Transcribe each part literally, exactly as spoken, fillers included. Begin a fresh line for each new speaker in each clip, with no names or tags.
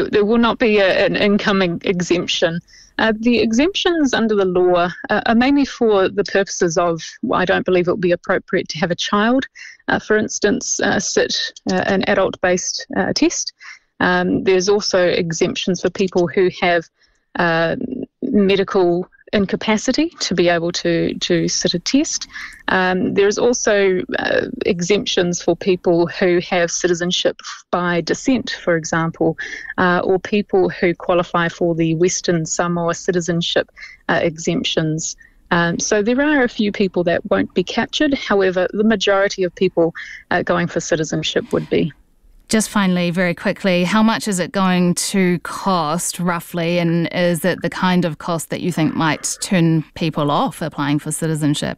there, there will not be a, an income exemption. Uh, the exemptions under the law uh, are mainly for the purposes of, well, I don't believe it would be appropriate to have a child, uh, for instance, uh, sit uh, an adult-based uh, test. Um, there's also exemptions for people who have uh, medical incapacity to be able to, to sit a test. Um, there's also uh, exemptions for people who have citizenship by descent, for example, uh, or people who qualify for the Western Samoa citizenship uh, exemptions. Um, so there are a few people that won't be captured. However, the majority of people uh, going for citizenship would be.
Just finally, very quickly, how much is it going to cost roughly, and is it the kind of cost that you think might turn people off applying for citizenship?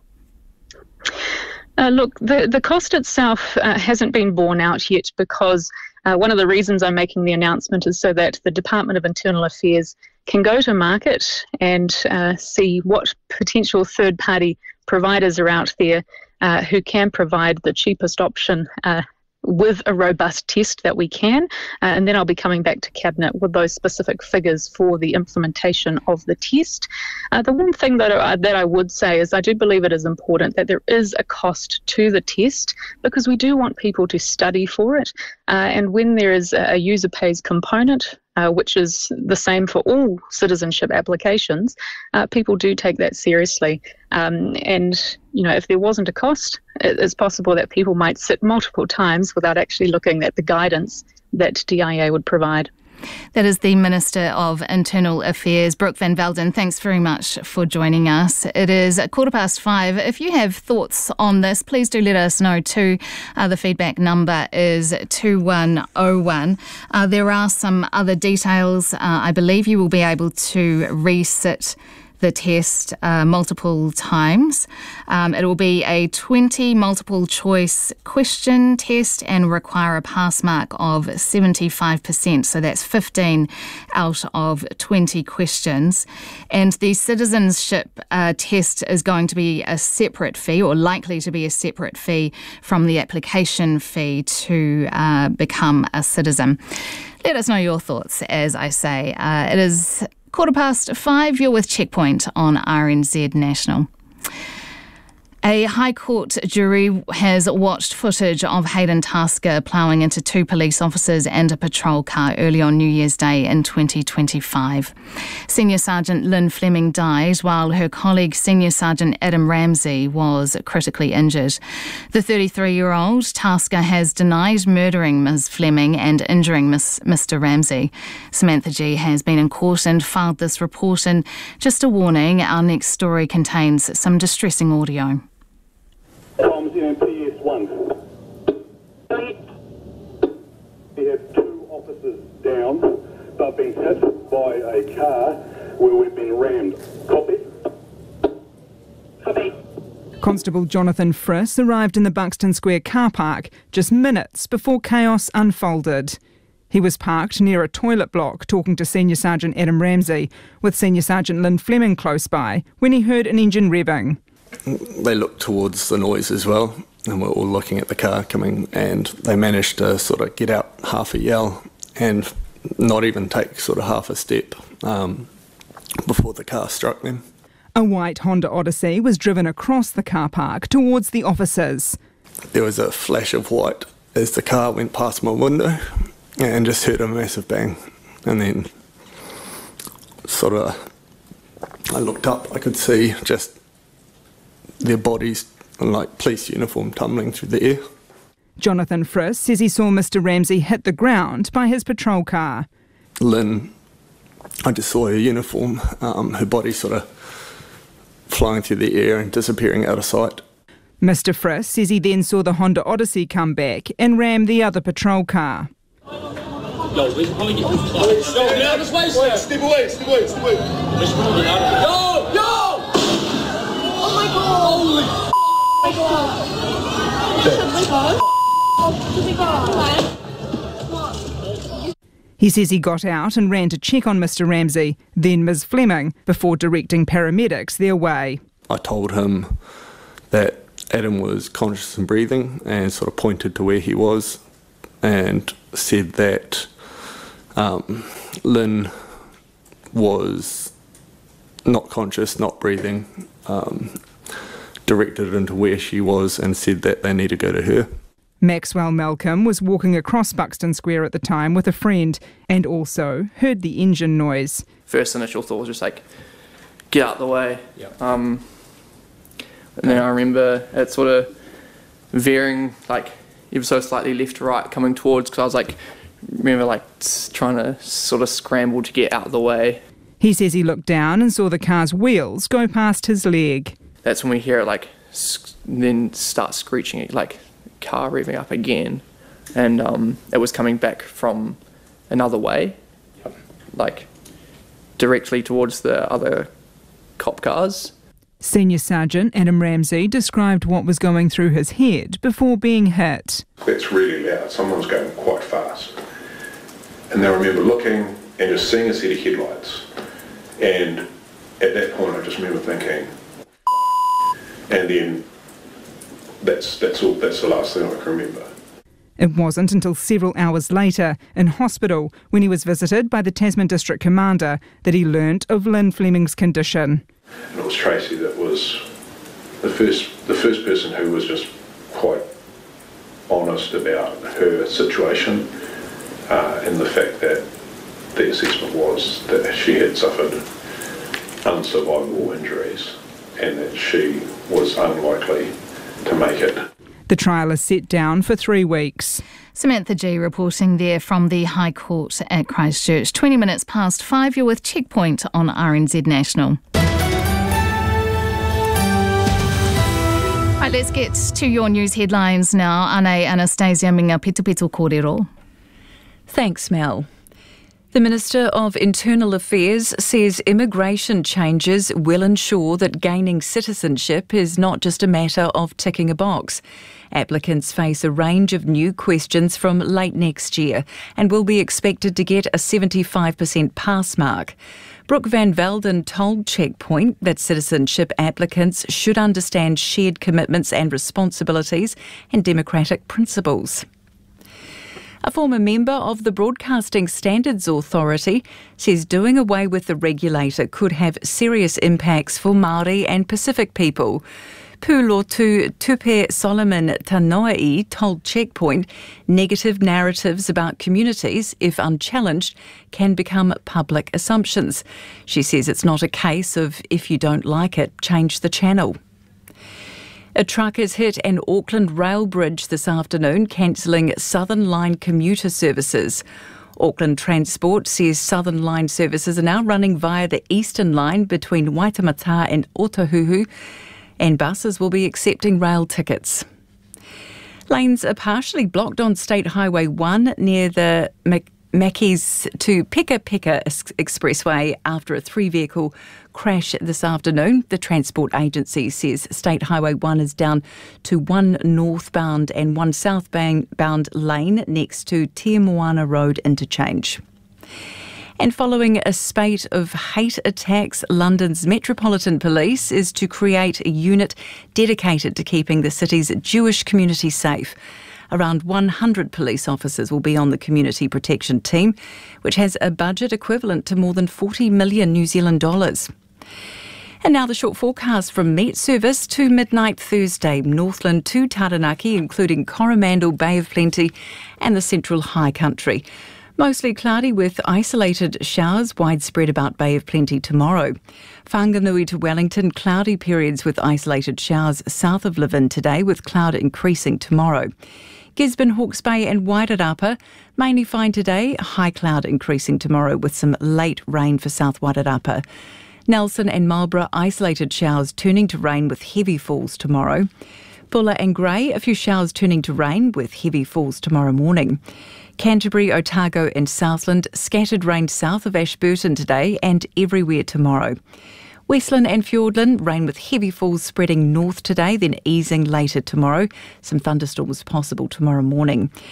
Uh, look, the, the cost itself uh, hasn't been borne out yet, because uh, one of the reasons I'm making the announcement is so that the Department of Internal Affairs can go to market and uh, see what potential third-party providers are out there uh, who can provide the cheapest option uh, with a robust test that we can, uh, and then I'll be coming back to Cabinet with those specific figures for the implementation of the test. Uh, the one thing that I, that I would say is I do believe it is important that there is a cost to the test, because we do want people to study for it, uh, and when there is a user pays component, Uh, which is the same for all citizenship applications, uh, people do take that seriously. Um, and, you know, if there wasn't a cost, it, it's possible that people might sit multiple times without actually looking at the guidance that D I A would provide.
That is the Minister of Internal Affairs, Brooke Van Velden. Thanks very much for joining us. It is a quarter past five. If you have thoughts on this, please do let us know too. Uh, the feedback number is two one oh one. Uh, there are some other details. Uh, I believe you will be able to resit the test uh, multiple times. Um, it will be a twenty multiple choice question test and require a pass mark of seventy-five percent. So that's fifteen out of twenty questions. And the citizenship uh, test is going to be a separate fee, or likely to be a separate fee from the application fee to uh, become a citizen. Let us know your thoughts, as I say. Uh, it is quarter past five. You're with Checkpoint on R N Z National. A High Court jury has watched footage of Hayden Tasker ploughing into two police officers and a patrol car early on New Year's Day in twenty twenty-five. Senior Sergeant Lynn Fleming died, while her colleague Senior Sergeant Adam Ramsey was critically injured. The thirty-three-year-old Tasker has denied murdering Miz Fleming and injuring Miss, Mister Ramsey. Samantha G has been in court and filed this report, and just a warning, our next story contains some distressing audio.
Comms in P S one. We have two officers down. They've been hit by a car where we've been rammed. Copy? Copy.
Constable Jonathan Friss arrived in the Buxton Square car park just minutes before chaos unfolded. He was parked near a toilet block talking to Senior Sergeant Adam Ramsey, with Senior Sergeant Lynn Fleming close by, when he heard an engine revving.
They looked towards the noise as well, and we're all looking at the car coming, and they managed to sort of get out half a yell and not even take sort of half a step um, before the car struck them.
A white Honda Odyssey was driven across the car park towards the officers.
There was a flash of white as the car went past my window, and just heard a massive bang, and then sort of I looked up, I could see just their bodies in like police uniform tumbling through the air.
Jonathan Friss says he saw Mister Ramsey hit the ground by his patrol car.
Lynn, I just saw her uniform, um, her body sort of flying through the air and disappearing out of sight.
Mister Friss says he then saw the Honda Odyssey come back and ram the other patrol car.
Yo, wait, how you? Yo, get out of this way, sir. Step away, step away, step away. Yo, yo! Oh my god! Holy oh my god!
He says he got out and ran to check on Mister Ramsey, then Miz Fleming, before directing paramedics their way.
I told him that Adam was conscious and breathing, and sort of pointed to where he was and said that Um, Lynn was not conscious, not breathing, um, directed into where she was and said that they need to go to her.
Maxwell Malcolm was walking across Buxton Square at the time with a friend and also heard the engine noise.
First initial thought was just like, get out the way.
Yep.
Um, and then I remember it sort of veering like ever so slightly left to right coming towards, because I was like, remember like trying to sort of scramble to get out of the way.
He says he looked down and saw the car's wheels go past his leg.
That's when we hear it like sc- then start screeching, like car revving up again, and um, it was coming back from another way,
Yep.
like directly towards the other cop cars.
Senior Sergeant Adam Ramsey described what was going through his head before being hit.
It's really loud. Someone's going quite fast. And I remember looking and just seeing a set of headlights. And at that point I just remember thinking, and then that's that's all that's the last thing I can remember.
It wasn't until several hours later, in hospital, when he was visited by the Tasman District Commander, that he learnt of Lynn Fleming's condition.
And it was Tracy that was the first the first person who was just quite honest about her situation, uh, and the fact that the assessment was that she had suffered unsurvivable injuries and that she was unlikely to make it.
The trial is set down for three weeks.
Samantha G reporting there from the High Court at Christchurch. twenty minutes past five, you're with Checkpoint on R N Z National. Right, let's get to your news headlines now. Ane Anastasia Minga Pitupitu Kōrero.
Thanks, Mel. The Minister of Internal Affairs says immigration changes will ensure that gaining citizenship is not just a matter of ticking a box. Applicants face a range of new questions from late next year and will be expected to get a seventy-five percent pass mark. Brooke Van Velden told Checkpoint that citizenship applicants should understand shared commitments and responsibilities and democratic principles. A former member of the Broadcasting Standards Authority says doing away with the regulator could have serious impacts for Māori and Pacific people. Pūlotu Tupe Solomon Tanoai told Checkpoint negative narratives about communities, if unchallenged, can become public assumptions. She says it's not a case of if you don't like it, change the channel. A truck has hit an Auckland rail bridge this afternoon, cancelling Southern Line commuter services. Auckland Transport says Southern Line services are now running via the Eastern Line between Waitemata and Otahuhu, and buses will be accepting rail tickets. Lanes are partially blocked on State Highway one near the Mac- Mackey's to Peka Peka Expressway after a three-vehicle crash this afternoon. The Transport Agency says State Highway one is down to one northbound and one southbound lane next to Te Moana Road interchange. And following a spate of hate attacks, London's Metropolitan Police is to create a unit dedicated to keeping the city's Jewish community safe. Around one hundred police officers will be on the community protection team, which has a budget equivalent to more than forty million New Zealand dollars. And now the short forecast from Met Service to midnight Thursday. Northland to Taranaki, including Coromandel, Bay of Plenty and the Central High Country. Mostly cloudy with isolated showers widespread about Bay of Plenty tomorrow. Whanganui to Wellington, cloudy periods with isolated showers south of Levin today, with cloud increasing tomorrow. Gisborne, Hawke's Bay and Wairarapa, mainly fine today, high cloud increasing tomorrow with some late rain for South Wairarapa. Nelson and Marlborough, isolated showers turning to rain with heavy falls tomorrow. Bulla and Grey, a few showers turning to rain with heavy falls tomorrow morning. Canterbury, Otago and Southland, scattered rain south of Ashburton today and everywhere tomorrow. Westland and Fiordland, rain with heavy falls spreading north today, then easing later tomorrow. Some thunderstorms possible tomorrow morning.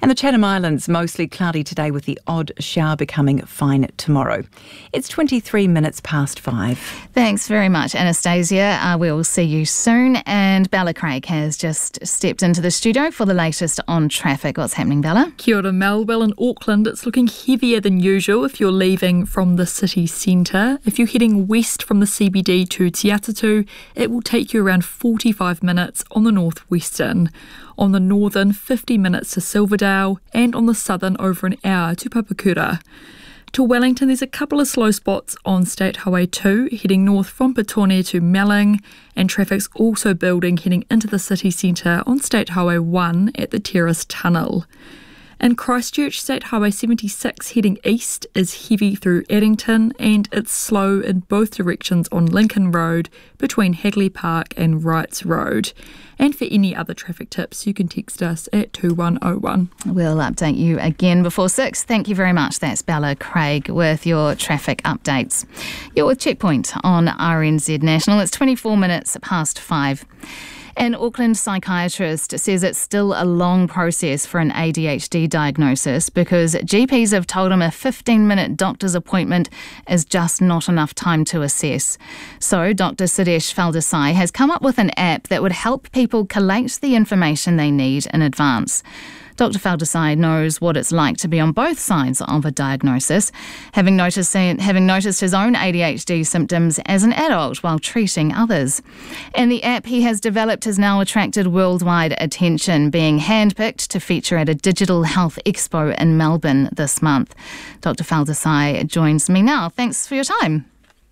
And the Chatham Islands, mostly cloudy today with the odd shower becoming fine tomorrow. It's twenty-three minutes past five.
Thanks very much, Anastasia. Uh, we'll see you soon. And Bella Craig has just stepped into the studio for the latest on traffic. What's happening, Bella?
Kia ora, Mel. Well, in Auckland, it's looking heavier than usual if you're leaving from the city centre. If you're heading west from the C B D to Te Atatu, it will take you around forty-five minutes on the northwestern. On the northern, fifty minutes to Silverdale, and on the southern, over an hour to Papakura. To Wellington, there's a couple of slow spots on State Highway two, heading north from Petone to Melling, and traffic's also building heading into the city centre on State Highway one at the Terrace Tunnel. In Christchurch, State Highway seventy-six heading east is heavy through Addington, and it's slow in both directions on Lincoln Road between Hagley Park and Wrights Road. And for any other traffic tips, you can text us at two one oh one.
We'll update you again before six. Thank you very much. That's Bella Craig with your traffic updates. You're with Checkpoint on R N Z National. It's twenty-four minutes past five. An Auckland psychiatrist says it's still a long process for an A D H D diagnosis because G Ps have told him a fifteen-minute doctor's appointment is just not enough time to assess. So Doctor Sudesh Faldesai has come up with an app that would help people collate the information they need in advance. Doctor Faldesai knows what it's like to be on both sides of a diagnosis, having noticed, having noticed his own A D H D symptoms as an adult while treating others. And the app he has developed has now attracted worldwide attention, being handpicked to feature at a digital health expo in Melbourne this month. Doctor Faldesai joins me now. Thanks for your time.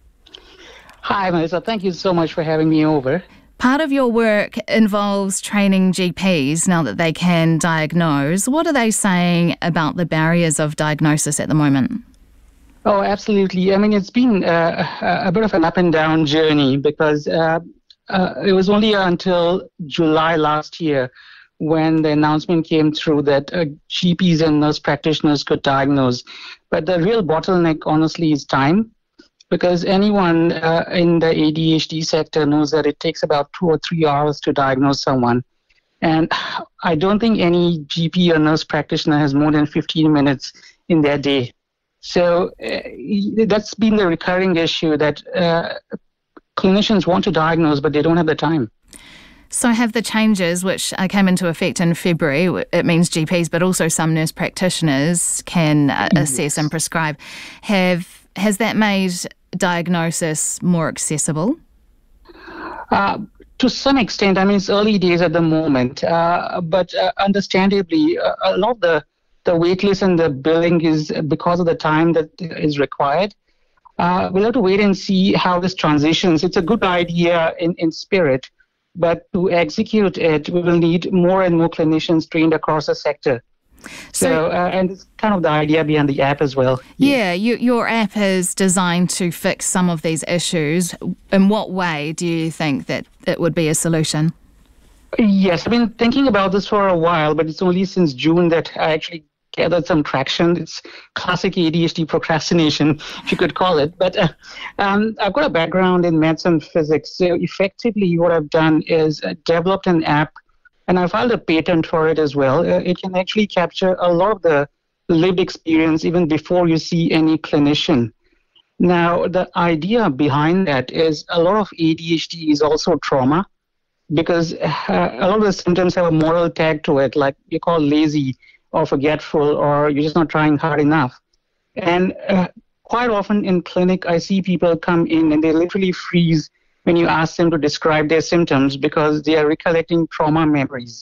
Hi, Melissa. Thank you so much for having me over.
Part of your work involves training G Ps now that they can diagnose. What are they saying about the barriers of diagnosis at the moment?
Oh, absolutely. I mean, it's been uh, a bit of an up and down journey because uh, uh, it was only until July last year when the announcement came through that uh, G Ps and nurse practitioners could diagnose. But the real bottleneck, honestly, is time. Because anyone uh, in the A D H D sector knows that it takes about two or three hours to diagnose someone. And I don't think any G P or nurse practitioner has more than fifteen minutes in their day. So uh, that's been the recurring issue that uh, clinicians want to diagnose, but they don't have the time.
So have the changes, which uh, came into effect in February, it means G Ps, but also some nurse practitioners can uh, assess yes. and prescribe, have has that made diagnosis more accessible?
Uh, to some extent. I mean, it's early days at the moment, uh, but uh, understandably, uh, a lot of the, the wait list and the billing is because of the time that is required. Uh, we'll have to wait and see how this transitions. It's a good idea in, in spirit, but to execute it, we will need more and more clinicians trained across the sector. So, so uh, and it's kind of the idea behind the app as well.
Yeah, you, your app is designed to fix some of these issues. In what way do you think that it would be a solution?
Yes, I've been thinking about this for a while, but it's only since June that I actually gathered some traction. It's classic A D H D procrastination, if you could call it. But uh, um, I've got a background in maths and physics. So effectively what I've done is uh, developed an app, and I filed a patent for it as well. Uh, it can actually capture a lot of the lived experience even before you see any clinician. Now, the idea behind that is a lot of A D H D is also trauma because uh, a lot of the symptoms have a moral tag to it, like you're called lazy or forgetful or you're just not trying hard enough. And uh, quite often in clinic, I see people come in and they literally freeze when you ask them to describe their symptoms because they are recollecting trauma memories.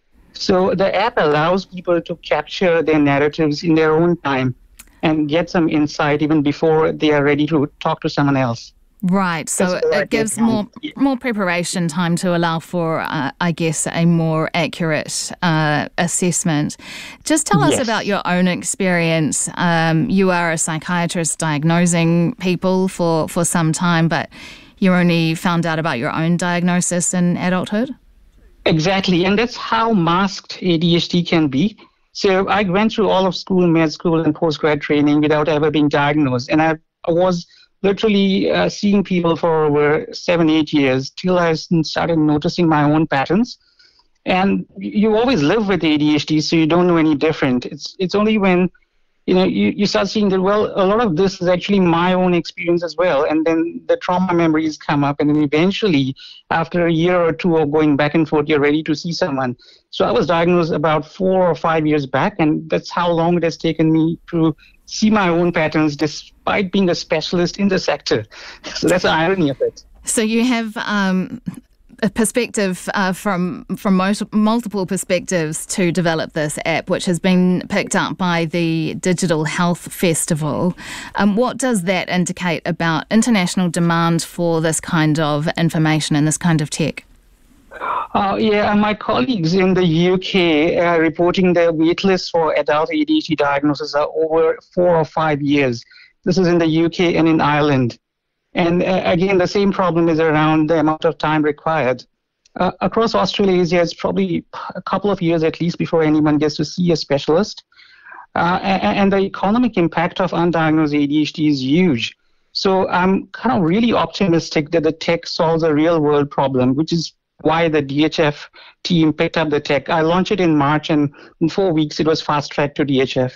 So the app allows people to capture their narratives in their own time and get some insight even before they are ready to talk to someone else.
Right, so it gives more more preparation time to allow for, uh, I guess, a more accurate uh, assessment. Just tell us
Yes.
about your own experience. Um, you are a psychiatrist diagnosing people for, for some time, but you only found out about your own diagnosis in adulthood?
Exactly, and that's how masked A D H D can be. So I went through all of school, med school, and postgrad training without ever being diagnosed, and I was literally uh, seeing people for over seven, eight years till I started noticing my own patterns. And you always live with A D H D, so you don't know any different. It's it's only when you know you, you start seeing that, well, a lot of this is actually my own experience as well. And then the trauma memories come up, and then eventually, after a year or two of going back and forth, you're ready to see someone. So I was diagnosed about four or five years back, and that's how long it has taken me to see my own patterns despite being a specialist in the sector. So that's the irony of it.
So you have um, a perspective uh, from from most, multiple perspectives to develop this app, which has been picked up by the Digital Health Festival. Um, what does that indicate about international demand for this kind of information and this kind of tech?
Uh, yeah, my colleagues in the U K are reporting their waitlist for adult A D H D diagnosis are over four or five years. This is in the U K and in Ireland. And uh, again, the same problem is around the amount of time required. Uh, across Australasia, it's probably a couple of years at least before anyone gets to see a specialist. Uh, and, and the economic impact of undiagnosed A D H D is huge. So I'm kind of really optimistic that the tech solves a real world problem, which is why the D H F team picked up the tech. I launched it in March, and in four weeks it was fast-tracked to D H F.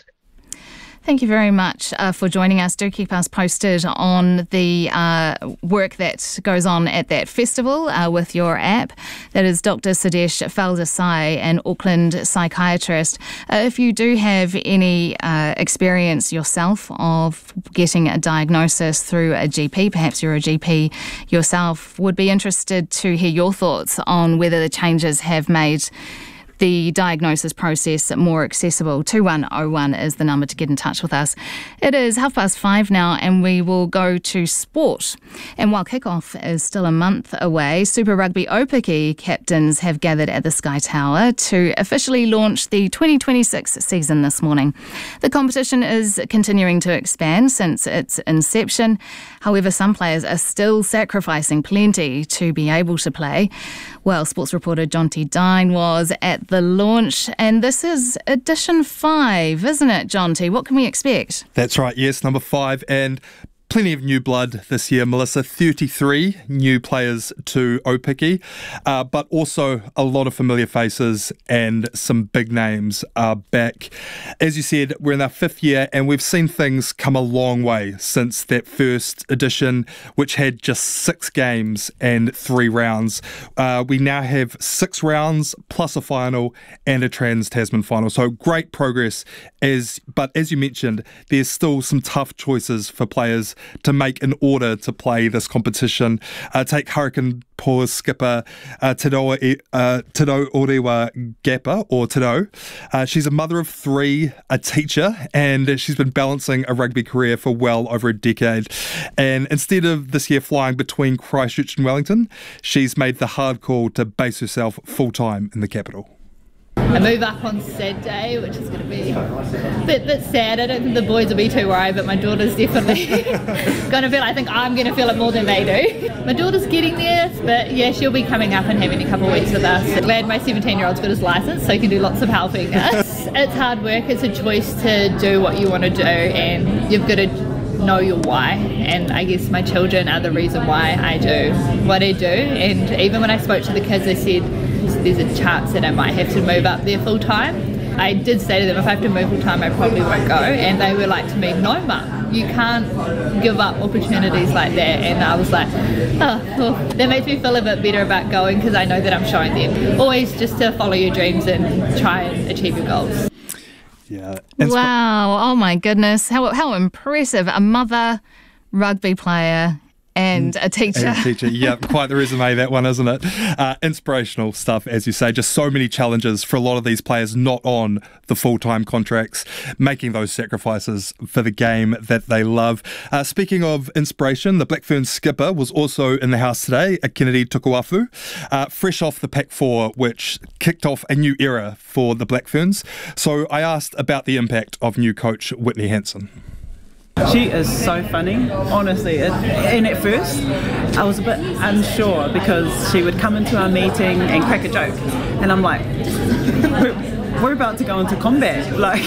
Thank you very much uh, for joining us. Do keep us posted on the uh, work that goes on at that festival uh, with your app. That is Doctor Sudesh Faldesai, an Auckland psychiatrist. Uh, if you do have any uh, experience yourself of getting a diagnosis through a G P, perhaps you're a G P yourself, would be interested to hear your thoughts on whether the changes have made the diagnosis process more accessible. two one oh one is the number to get in touch with us. It is half past five now, and we will go to sport. And while kickoff is still a month away, Super Rugby Aupiki captains have gathered at the Sky Tower to officially launch the twenty twenty-six season this morning. The competition is continuing to expand since its inception. However, some players are still sacrificing plenty to be able to play. Well, sports reporter Jonty Dine was at the launch, and this is edition five, isn't it, Jonty? What can we expect?
That's right, yes, number five, and plenty of new blood this year, Melissa. thirty-three new players to Aupiki, uh, but also a lot of familiar faces and some big names are back. As you said, we're in our fifth year and we've seen things come a long way since that first edition, which had just six games and three rounds. Uh, we now have six rounds plus a final and a Trans-Tasman final. So great progress, as but as you mentioned, there's still some tough choices for players to make in order to play this competition. Uh, take Hurricane Paws skipper uh, Tado, uh, Tado Orewa Gapa, or Tado. Uh, she's a mother of three, a teacher, and she's been balancing a rugby career for well over a decade. And instead of this year flying between Christchurch and Wellington, she's made the hard call to base herself full-time in the capital.
I move up on Saturday, which is going to be a bit, bit sad. I don't think the boys will be too worried, but my daughter's definitely going to feel, I think I'm going to feel it more than they do. My daughter's getting there, but yeah, she'll be coming up and having a couple of weeks with us. Glad my seventeen-year-old's got his licence, so he can do lots of helping us. It's hard work, it's a choice to do what you want to do, and you've got to know your why, and I guess my children are the reason why I do what I do. And even when I spoke to the kids, they said there's a chance that I might have to move up there full time. I did say to them, if I have to move full time, I probably won't go, and they were like to me, no mum, you can't give up opportunities like that. And I was like, oh, well, that makes me feel a bit better about going, because I know that I'm showing them always just to follow your dreams and try and achieve your goals.
Yeah.
Wow. Oh my goodness. How how impressive. A mother, rugby player, and a teacher.
And a teacher, yeah, quite the resume, that one, isn't it? Uh, inspirational stuff, as you say. Just so many challenges for a lot of these players not on the full-time contracts, making those sacrifices for the game that they love. Uh, speaking of inspiration, the Black Ferns skipper was also in the house today, Kennedy Tukuafu, uh, fresh off the Pac four, which kicked off a new era for the Black Ferns. So I asked about the impact of new coach Whitney Hansen.
She is so funny, honestly. It, and at first, I was a bit unsure because she would come into our meeting and crack a joke. And I'm like, we're about to go into combat. Like,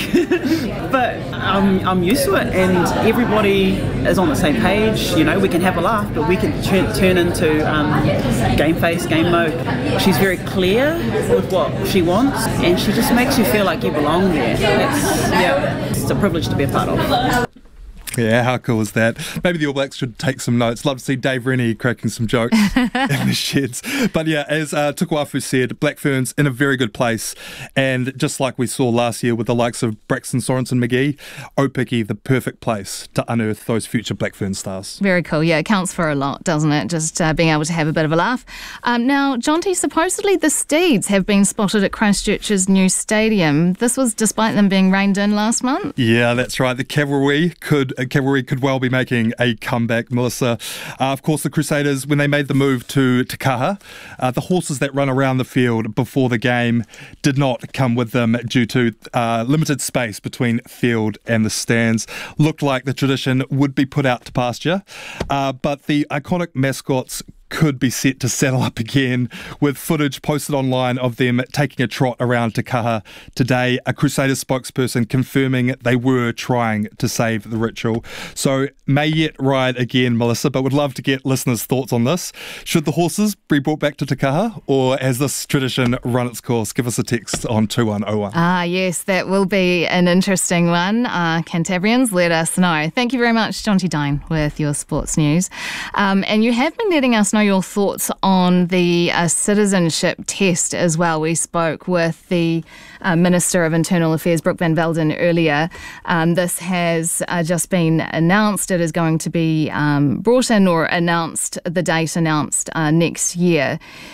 but I'm, I'm used to it, and everybody is on the same page. You know, we can have a laugh, but we can turn, turn into um, game face, game mode. She's very clear with what she wants, and she just makes you feel like you belong there. It's, yeah, it's a privilege to be a part of.
Yeah, how cool is that? Maybe the All Blacks should take some notes. Love to see Dave Rennie cracking some jokes in the sheds. But yeah, as uh, Tukuafu said, Black Ferns in a very good place. And just like we saw last year with the likes of Braxton Sorensen McGee, Opiki, the perfect place to unearth those future Black Fern stars.
Very cool. Yeah, it counts for a lot, doesn't it? Just uh, being able to have a bit of a laugh. Um, now, Jonty, supposedly the Steeds have been spotted at Christchurch's new stadium. This was despite them being reined in last month.
Yeah, that's right. The cavalry could... Uh, Cavalry could well be making a comeback, Melissa. Uh, of course, the Crusaders, when they made the move to Te Kaha, uh, the horses that run around the field before the game did not come with them due to uh, limited space between field and the stands. Looked like the tradition would be put out to pasture, uh, but the iconic mascots could be set to saddle up again, with footage posted online of them taking a trot around Te Kaha today. A Crusaders spokesperson confirming they were trying to save the ritual. So may yet ride again, Melissa, but would love to get listeners' thoughts on this. Should the horses be brought back to Te Kaha, or has this tradition run its course? Give us a text on two one oh one.
Ah, yes, that will be an interesting one. Uh, Cantabrians, let us know. Thank you very much, Jonty Dine, with your sports news. Um, and you have been letting us know your thoughts on the uh, citizenship test as well. We spoke with the uh, Minister of Internal Affairs, Brooke Van Velden, earlier. Um, this has uh, just been announced. It is going to be um, brought in or announced, the date announced uh, next year.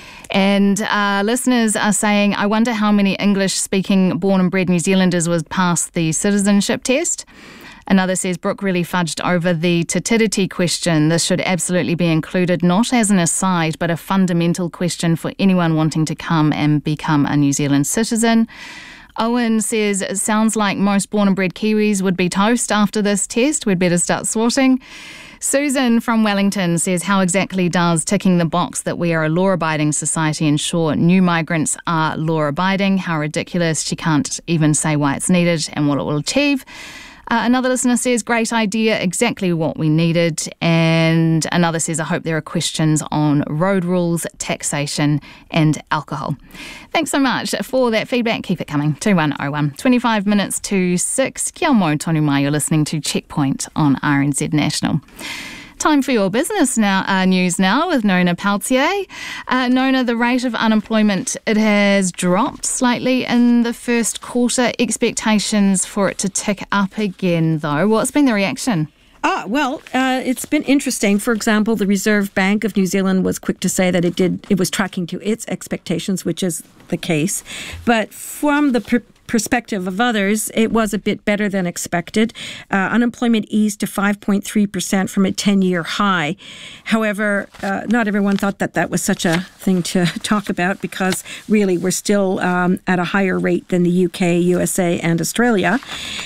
And uh, listeners are saying, I wonder how many English-speaking born and bred New Zealanders would pass the citizenship test. Another says, Brooke really fudged over the Te Tiriti question. This should absolutely be included, not as an aside, but a fundamental question for anyone wanting to come and become a New Zealand citizen. Owen says, it sounds like most born and bred Kiwis would be toast after this test. We'd better start swatting. Susan from Wellington says, how exactly does ticking the box that we are a law-abiding society ensure new migrants are law-abiding? How ridiculous. She can't even say why it's needed and what it will achieve. Uh, another listener says, great idea, exactly what we needed. And another says, I hope there are questions on road rules, taxation and alcohol. Thanks so much for that feedback. Keep it coming. two one oh one. twenty-five minutes to six. Kia mau tonu mai. You're listening to Checkpoint on R N Z National. Time for your business now. Uh, news now with Nona Peltier. Uh, Nona, the rate of unemployment, it has dropped slightly in the first quarter. Expectations for it to tick up again, though. What's been the reaction?
Ah, well, uh, it's been interesting. For example, the Reserve Bank of New Zealand was quick to say that it did. It was tracking to its expectations, which is the case. But from the pr- perspective of others, it was a bit better than expected. Uh, unemployment eased to five point three percent from a ten-year high. However, uh, not everyone thought that that was such a thing to talk about, because really we're still um, at a higher rate than the U K, U S A and Australia.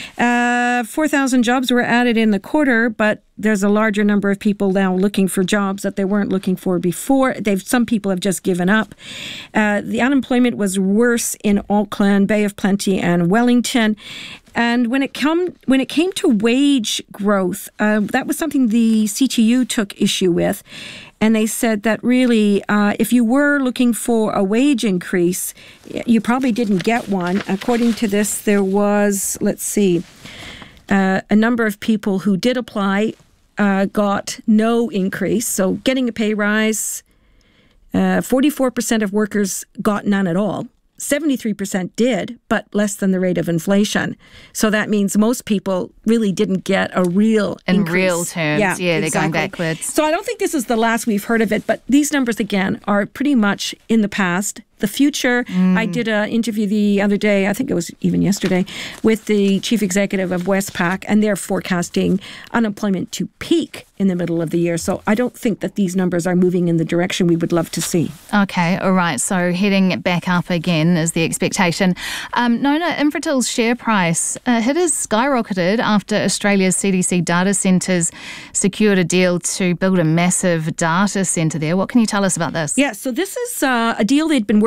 Uh, four thousand jobs were added in the quarter, but there's a larger number of people now looking for jobs that they weren't looking for before. They've some people have just given up. Uh, the unemployment was worse in Auckland, Bay of Plenty, and Wellington. And when it come when it came to wage growth, uh, that was something the C T U took issue with. And they said that really, uh, if you were looking for a wage increase, you probably didn't get one. According to this, there was, let's see, uh, a number of people who did apply uh, got no increase. So getting a pay rise, uh, forty-four percent of workers got none at all. seventy-three percent did, but less than the rate of inflation. So that means most people really didn't get a real
In
increase.
real terms, yeah, yeah they're going backwards.
So I don't think this is the last we've heard of it, but these numbers, again, are pretty much in the past. The future, mm. I did an interview the other day, I think it was even yesterday, with the chief executive of Westpac, and they're forecasting unemployment to peak in the middle of the year. So I don't think that these numbers are moving in the direction we would love to see.
Okay, all right. So heading back up again is the expectation. Um, Nona, Infratil's share price, uh, it has skyrocketed after Australia's C D C data centres secured a deal to build a massive data centre there. What can you tell us about this?
Yeah, so this is uh, a deal they'd been working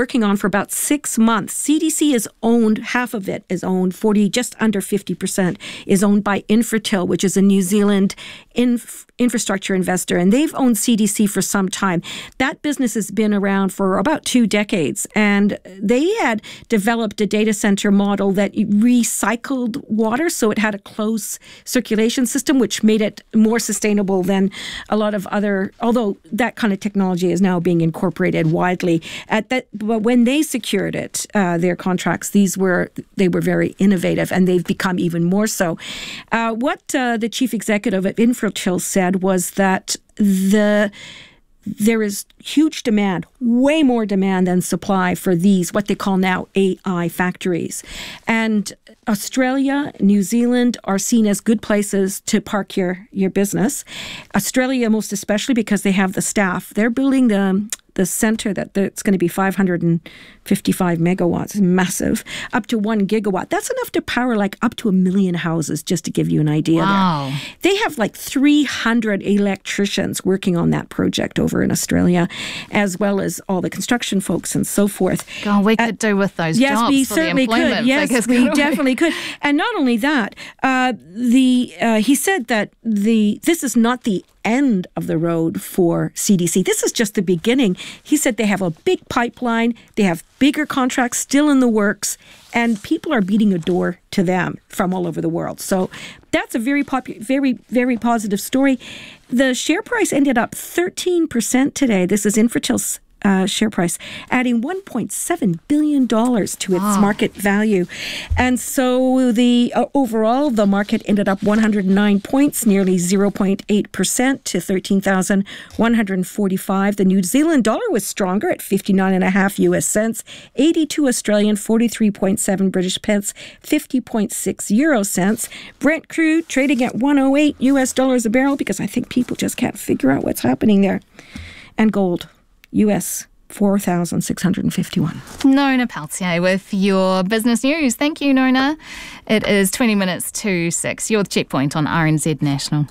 working on for about six months. C D C is owned, half of it is owned, forty, just under fifty percent is owned by Infratil, which is a New Zealand inf- infrastructure investor, and they've owned C D C for some time. That business has been around for about two decades, and they had developed a data center model that recycled water, so it had a closed circulation system, which made it more sustainable than a lot of other, although that kind of technology is now being incorporated widely. At that, but when they secured it, uh, their contracts, these were, they were very innovative, and they've become even more so. Uh, what uh, the chief executive of Infratil said was that the there is huge demand, way more demand than supply for these, what they call now A I factories. And Australia, New Zealand are seen as good places to park your, your business. Australia most especially because they have the staff. They're building the the center that that's going to be five hundred fifty-five megawatts, massive, up to one gigawatt. That's enough to power like up to a million houses, just to give you an idea.
Wow.
There. They have like three hundred electricians working on that project over in Australia, as well as all the construction folks and so forth.
God, we could uh, do with those
yes,
jobs
we
for
certainly
the employment
could. Yes,
figures,
we
couldn't
definitely could. And not only that, uh, the uh, he said that the this is not the end of the road for C D C. This is just the beginning. He said they have a big pipeline, they have bigger contracts still in the works, and people are beating a door to them from all over the world. So that's a very popular, very, very positive story. The share price ended up thirteen percent today. This is Infratil's Uh, share price, adding one point seven billion dollars to its wow. market value. And so the uh, overall, the market ended up one hundred nine points, nearly zero point eight percent to thirteen thousand one hundred forty-five. The New Zealand dollar was stronger at fifty-nine and a half U S cents, eighty-two Australian, forty-three point seven British pence, fifty point six Euro cents. Brent crude trading at one oh eight U S dollars a barrel because I think people just can't figure out what's happening there. And gold, U S four thousand six hundred fifty-one.
Nona Peltier with your business news. Thank you, Nona. It is twenty minutes to six. You're the Checkpoint on R N Z National.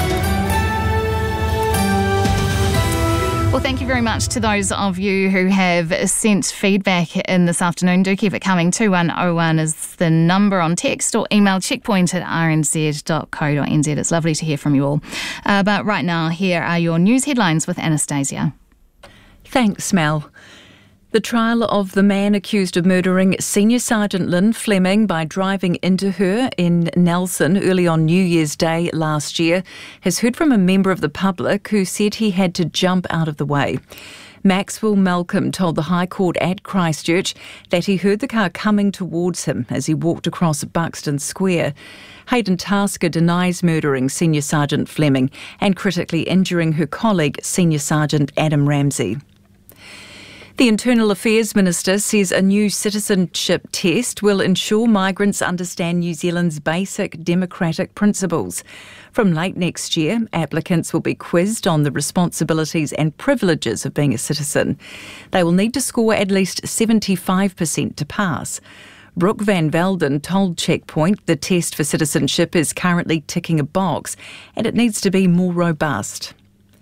Well, thank you very much to those of you who have sent feedback in this afternoon. Do keep it coming. two one oh one is the number on text, or email checkpoint at r n z dot co dot n z. It's lovely to hear from you all. Uh, but right now, here are your news headlines with Anastasia.
Thanks, Mel. The trial of the man accused of murdering Senior Sergeant Lynn Fleming by driving into her in Nelson early on New Year's Day last year has heard from a member of the public who said he had to jump out of the way. Maxwell Malcolm told the High Court at Christchurch that he heard the car coming towards him as he walked across Buxton Square. Hayden Tasker denies murdering Senior Sergeant Fleming and critically injuring her colleague, Senior Sergeant Adam Ramsey. The Internal Affairs Minister says a new citizenship test will ensure migrants understand New Zealand's basic democratic principles. From late next year, applicants will be quizzed on the responsibilities and privileges of being a citizen. They will need to score at least seventy-five percent to pass. Brooke Van Velden told Checkpoint the test for citizenship is currently ticking a box and it needs to be more robust.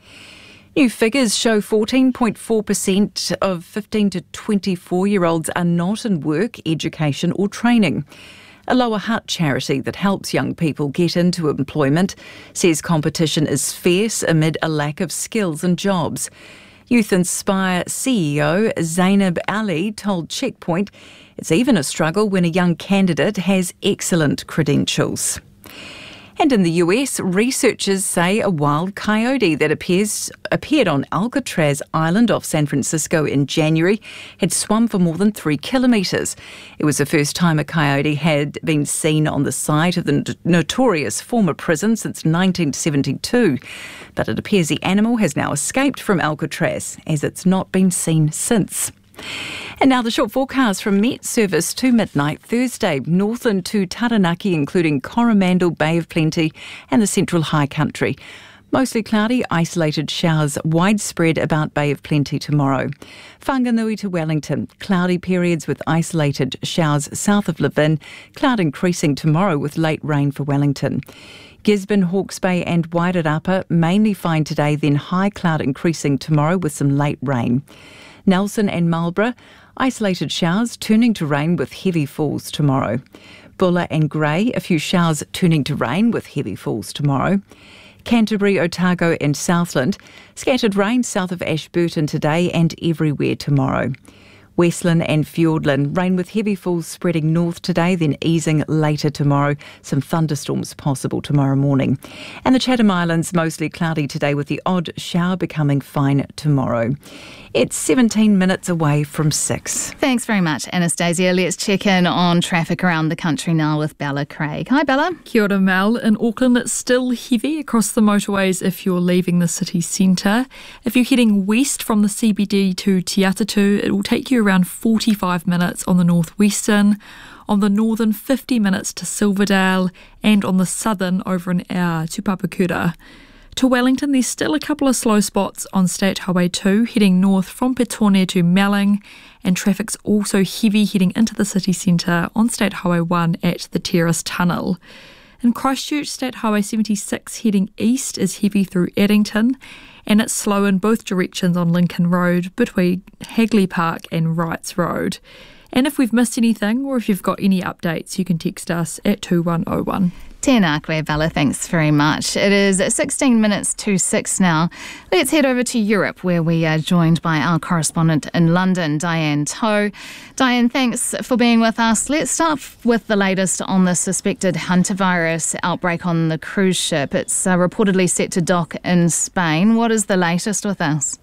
New figures show fourteen point four percent of fifteen to twenty-four-year-olds are not in work, education or training. A Lower Hutt charity that helps young people get into employment says competition is fierce amid a lack of skills and jobs. Youth Inspire C E O Zainab Ali told Checkpoint it's even a struggle when a young candidate has excellent credentials. And in the U S, researchers say a wild coyote that appears appeared on Alcatraz Island off San Francisco in January had swum for more than three kilometres. It was the first time a coyote had been seen on the site of the notorious former prison since nineteen seventy-two. But it appears the animal has now escaped from Alcatraz, as it's not been seen since. And now the short forecast from Met Service to midnight Thursday. Northland to Taranaki, including Coromandel, Bay of Plenty and the Central High Country. Mostly cloudy, isolated showers widespread about Bay of Plenty tomorrow. Whanganui to Wellington, cloudy periods with isolated showers south of Levin. Cloud increasing tomorrow with late rain for Wellington. Gisborne, Hawke's Bay and Wairarapa mainly fine today, then high cloud increasing tomorrow with some late rain. Nelson and Marlborough, Isolated showers turning to rain with heavy falls tomorrow. Buller and Grey, a few showers turning to rain with heavy falls tomorrow. Canterbury, Otago and Southland, scattered rain south of Ashburton today and everywhere tomorrow. Westland and Fiordland, rain with heavy falls spreading north today, then easing later tomorrow. Some thunderstorms possible tomorrow morning. And the Chatham Islands, mostly cloudy today with the odd shower becoming fine tomorrow. It's seventeen minutes away from six.
Thanks very much, Anastasia. Let's check in on traffic around the country now with Bella Craig. Hi, Bella.
Kia ora, Mel. In Auckland, it's still heavy across the motorways if you're leaving the city centre. If you're heading west from the C B D to Te Atatu, it will take you around forty-five minutes on the northwestern. On the northern, fifty minutes to Silverdale, and on the southern, over an hour to Papakura. To Wellington, there's still a couple of slow spots on State Highway two, heading north from Petonia to Melling, and traffic's also heavy heading into the city centre on State Highway one at the Terrace Tunnel. In Christchurch, State Highway seventy-six heading east is heavy through Addington, and it's slow in both directions on Lincoln Road between Hagley Park and Wrights Road. And if we've missed anything, or if you've got any updates, you can text us at two one oh one.
Tēnā koe, Bella, thanks very much. It is sixteen minutes to six now. Let's head over to Europe, where we are joined by our correspondent in London, Diane Toe. Diane, thanks for being with us. Let's start with the latest on the suspected hantavirus outbreak on the cruise ship. It's uh, reportedly set to dock in Spain. What is the latest with us?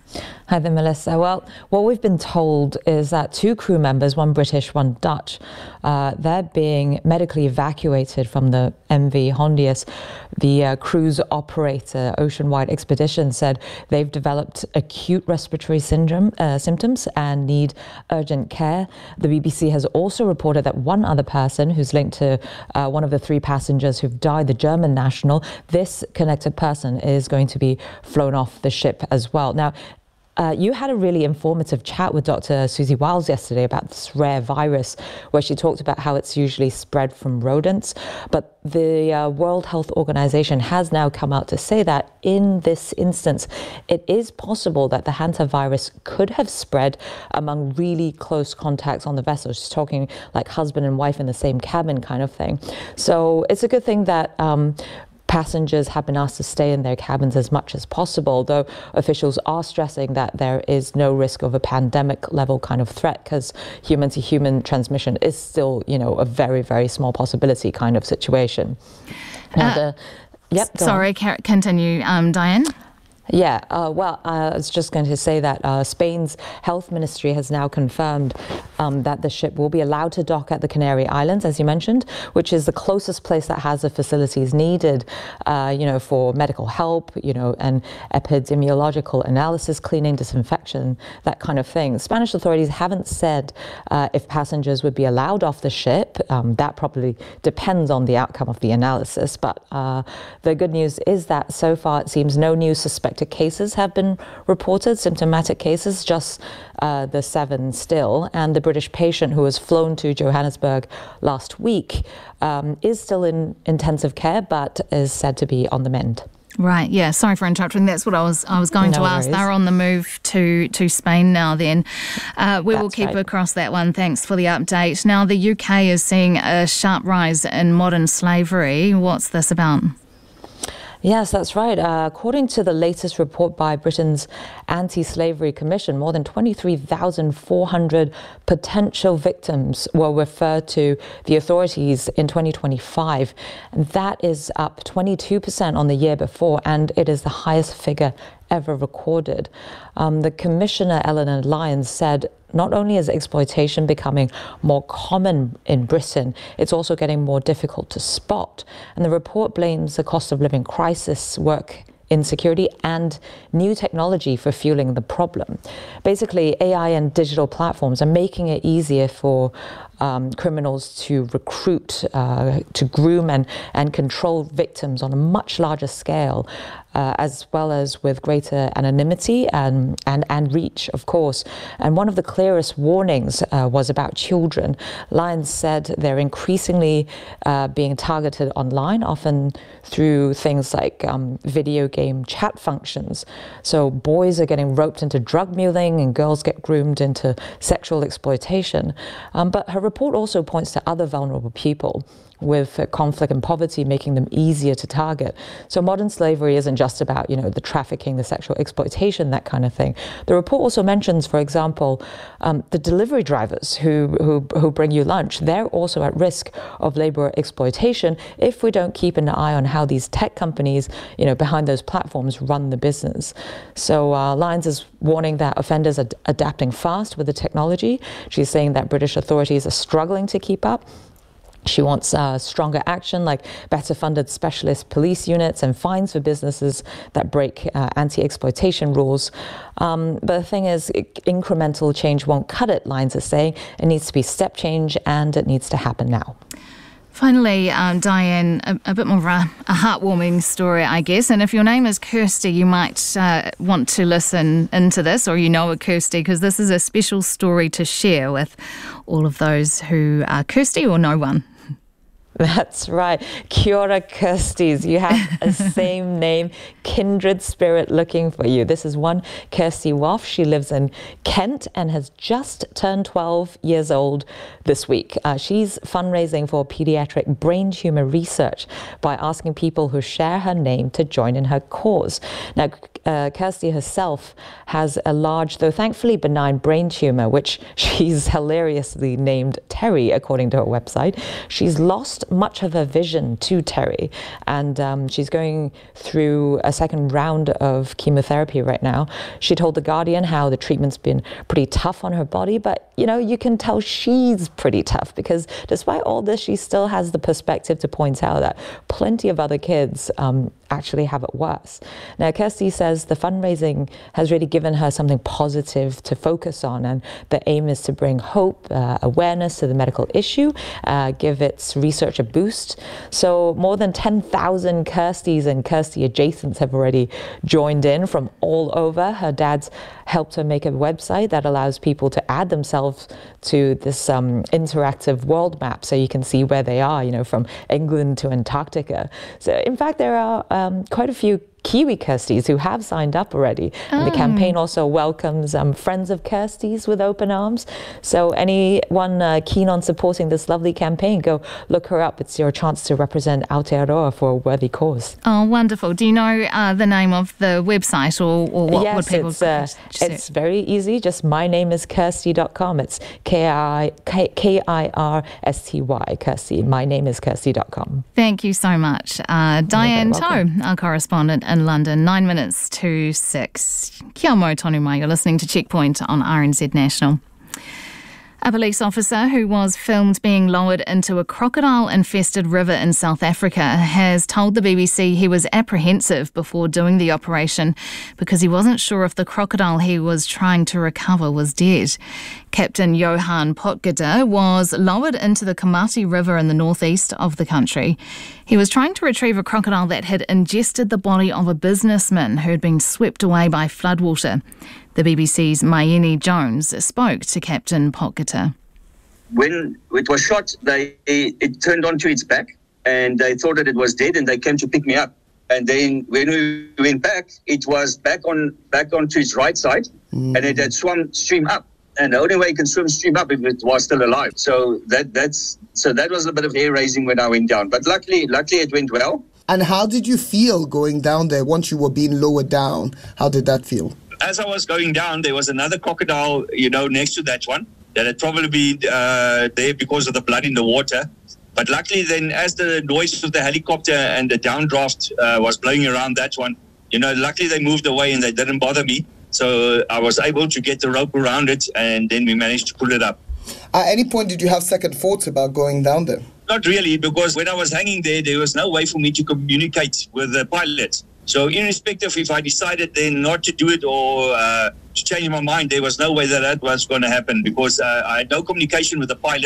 Hi there, Melissa. Well, what we've been told is that two crew members, one British, one Dutch, uh, they're being medically evacuated from the M V Hondius. The uh, cruise operator, Oceanwide Expedition, said they've developed acute respiratory syndrome uh, symptoms and need urgent care. The B B C has also reported that one other person who's linked to uh, one of the three passengers who've died, the German national, this connected person is going to be flown off the ship as well. Now, Uh, you had a really informative chat with Doctor Susie Wiles yesterday about this rare virus, where she talked about how it's usually spread from rodents. But the uh, World Health Organization has now come out to say that in this instance, it is possible that the hantavirus could have spread among really close contacts on the vessel. She's talking like husband and wife in the same cabin kind of thing. So it's a good thing that um, passengers have been asked to stay in their cabins as much as possible, though officials are stressing that there is no risk of a pandemic level kind of threat, because human to human transmission is still, you know, a very, very small possibility kind of situation. Now
uh,
the, yep,
sorry, on. continue, um, Diane.
Yeah, uh, well, uh, I was just going to say that uh, Spain's health ministry has now confirmed um, that the ship will be allowed to dock at the Canary Islands, as you mentioned, which is the closest place that has the facilities needed, uh, you know, for medical help, you know, and epidemiological analysis, cleaning, disinfection, that kind of thing. Spanish authorities haven't said uh, if passengers would be allowed off the ship. Um, that probably depends on the outcome of the analysis. But uh, the good news is that so far it seems no new suspected cases have been reported, symptomatic cases, just uh, the seven still. And the British patient who was flown to Johannesburg last week um, is still in intensive care, but is said to be on the mend.
Right, yeah, sorry for interrupting. That's what I was I was going
no
to ask.
worries.
They're on the move to, to Spain now then. Uh, we
That's
will keep
right.
across that one. Thanks for the update. Now, the U K is seeing a sharp rise in modern slavery. What's this about?
Yes, that's right. Uh, according to the latest report by Britain's Anti-Slavery Commission, more than twenty-three thousand four hundred potential victims were referred to the authorities in twenty twenty-five. And that is up twenty-two percent on the year before, and it is the highest figure ever recorded. Um, the Commissioner, Eleanor Lyons, said not only is exploitation becoming more common in Britain, it's also getting more difficult to spot. And the report blames the cost of living crisis, work insecurity, and new technology for fueling the problem. Basically, A I and digital platforms are making it easier for um, criminals to recruit, uh, to groom and, and control victims on a much larger scale, uh, as well as with greater anonymity and, and, and reach, of course. And one of the clearest warnings uh, was about children. Lions said they're increasingly uh, being targeted online, often through things like um, video game chat functions. So boys are getting roped into drug muling and girls get groomed into sexual exploitation. Um, but her report also points to other vulnerable people, with uh, conflict and poverty making them easier to target. So modern slavery isn't just about, you know, the trafficking, the sexual exploitation, that kind of thing. The report also mentions, for example, um, the delivery drivers who, who, who bring you lunch. They're also at risk of labor exploitation if we don't keep an eye on how these tech companies, you know, behind those platforms run the business. So uh, Lyons is warning that offenders are adapting fast with the technology. She's saying that British authorities are struggling to keep up. She wants uh, stronger action, like better funded specialist police units and fines for businesses that break uh, anti-exploitation rules. Um, but the thing is, incremental change won't cut it, Lyons is saying. It needs to be step change, and it needs to happen now.
Finally, um, Diane, a, a bit more of a, a heartwarming story, I guess. And if your name is Kirsty, you might uh, want to listen into this, or you know a Kirsty, because this is a special story to share with all of those who are Kirsty or no one.
That's right. Kia ora, Kirsties. You have a same name, kindred spirit looking for you. This is one Kirsty Woff. She lives in Kent and has just turned twelve years old this week. Uh, she's fundraising for pediatric brain tumour research by asking people who share her name to join in her cause. Now, uh, Kirsty herself has a large, though thankfully benign, brain tumour, which she's hilariously named Terry, according to her website. She's lost much of her vision to Terry, and um, she's going through a second round of chemotherapy right now. She told The Guardian how the treatment's been pretty tough on her body, but you know, you can tell she's pretty tough, because despite all this, she still has the perspective to point out that plenty of other kids um, actually have it worse. Now, Kirsty says the fundraising has really given her something positive to focus on, and the aim is to bring hope, uh, awareness to the medical issue, uh, give its research a boost. So more than ten thousand Kirstys and Kirsty adjacents have already joined in from all over. Her dad's helped her make a website that allows people to add themselves to this um, interactive world map, so you can see where they are, you know, from England to Antarctica. So in fact, there are um, quite a few Kiwi Kirstys who have signed up already. Oh. And the campaign also welcomes um, friends of Kirstys with open arms. So anyone uh, keen on supporting this lovely campaign, go look her up. It's your chance to represent Aotearoa for a worthy cause.
Oh, wonderful. Do you know uh, the name of the website, or, or what
yes,
would people...
It's, uh, it's very easy. Just my name is Kirsty dot com. It's K I R S T Y, Kirsty. My name is Kirsty dot com.
Thank you so much. Uh, Diane Toe, our correspondent in London, nine minutes to six. Kia mo tonu mai, you're listening to Checkpoint on R N Z National. A police officer who was filmed being lowered into a crocodile-infested river in South Africa has told the B B C he was apprehensive before doing the operation because he wasn't sure if the crocodile he was trying to recover was dead. Captain Johan Potgieter was lowered into the Komati River in the northeast of the country. He was trying to retrieve a crocodile that had ingested the body of a businessman who had been swept away by floodwater. The B B C's Mayeni Jones spoke to Captain Potgieter.
When it was shot, they it turned onto its back, and they thought that it was dead, and they came to pick me up. And then when we went back, it was back on back onto its right side, mm. and it had swum stream up. And the only way you can swim stream up if it was still alive. So that that's so that was a bit of hair raising when I went down. But luckily, luckily it went well.
And how did you feel going down there once you were being lowered down? How did that feel?
As I was going down, there was another crocodile, you know, next to that one that had probably been uh, there because of the blood in the water. But luckily then, as the noise of the helicopter and the downdraft uh, was blowing around that one, you know, luckily they moved away and they didn't bother me. So I was able to get the rope around it, and then we managed to pull it up.
At any point, did you have second thoughts about going down there?
Not really, because when I was hanging there, there was no way for me to communicate with the pilot. So irrespective if I decided then not to do it or uh, to change my mind, there was no way that that was going to happen, because uh, I had no communication with the pilot.